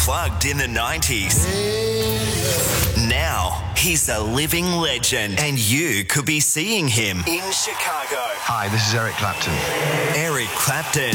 Unplugged in the 90s. Now, he's a living legend, and you could be seeing him in Chicago. Hi, this is Eric Clapton. Eric Clapton.